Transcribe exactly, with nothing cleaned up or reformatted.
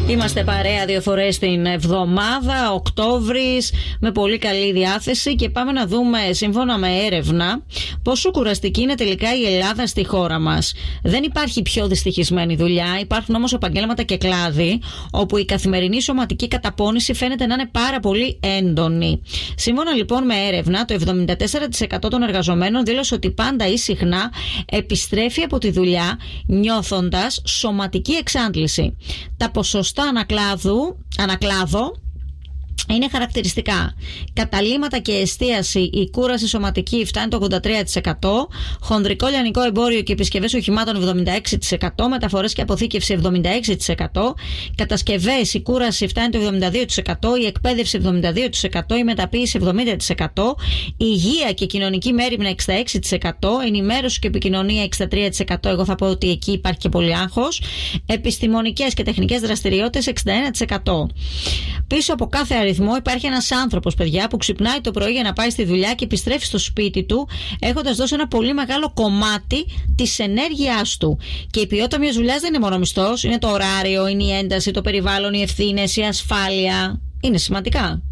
Είμαστε παρέα δύο φορές την εβδομάδα, Οκτώβρης, με πολύ καλή διάθεση και πάμε να δούμε, σύμφωνα με έρευνα, πόσο κουραστική είναι τελικά η Ελλάδα στη χώρα μας. Δεν υπάρχει πιο δυστυχισμένη δουλειά, υπάρχουν όμως επαγγέλματα και κλάδοι όπου η καθημερινή σωματική καταπώνηση φαίνεται να είναι πάρα πολύ έντονη. Σύμφωνα λοιπόν με έρευνα, το εβδομήντα τέσσερα τοις εκατό των εργαζομένων δήλωσε ότι πάντα ή συχνά επιστρέφει από τη δουλειά νιώθοντας σωματική εξάντληση. Τα ποσοστά Ανακλάδου, ανακλάδο είναι χαρακτηριστικά. Καταλύματα και εστίαση, η κούραση σωματική φτάνει το ογδόντα τρία τοις εκατό, χονδρικό λιανικό εμπόριο και επισκευές οχημάτων εβδομήντα έξι τοις εκατό, μεταφορές και αποθήκευση εβδομήντα έξι τοις εκατό, κατασκευές, η κούραση φτάνει το εβδομήντα δύο τοις εκατό, η εκπαίδευση εβδομήντα δύο τοις εκατό, η μεταποίηση εβδομήντα τοις εκατό, υγεία και κοινωνική μέριμνα εξήντα έξι τοις εκατό, ενημέρωση και επικοινωνία εξήντα τρία τοις εκατό, εγώ θα πω ότι εκεί υπάρχει και πολύ άγχος, επιστημονικές και τεχνικές δραστηριότητες εξήντα ένα τοις εκατό. Πίσω από κάθε αριθμό υπάρχει ένας άνθρωπος, παιδιά, που ξυπνάει το πρωί για να πάει στη δουλειά και επιστρέφει στο σπίτι του έχοντας δώσει ένα πολύ μεγάλο κομμάτι της ενέργειάς του. Και η ποιότητα μιας δουλειάς δεν είναι μόνο μισθός, είναι το ωράριο, είναι η ένταση, το περιβάλλον, οι ευθύνες, η ασφάλεια. Είναι σημαντικά.